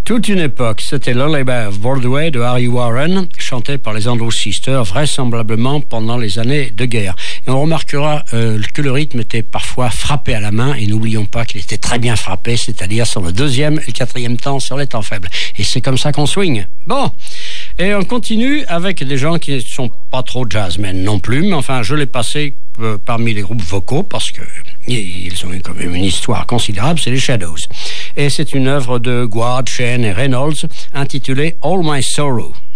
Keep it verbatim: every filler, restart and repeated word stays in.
Toute une époque, c'était Lullaby of Broadway de Harry Warren, chanté par les Andrews Sisters, vraisemblablement pendant les années de guerre. Et on remarquera euh, que le rythme était parfois frappé à la main, et n'oublions pas qu'il était très bien frappé, c'est-à-dire sur le deuxième et le quatrième temps sur les temps faibles. Et c'est comme ça qu'on swing. Bon, et on continue avec des gens qui ne sont pas trop jazzmen non plus, mais enfin, je l'ai passé euh, parmi les groupes vocaux parce que ils ont eu quand même une histoire considérable, c'est les Shadows. Et c'est une œuvre de Guard, Shane et Reynolds intitulée All My Sorrow.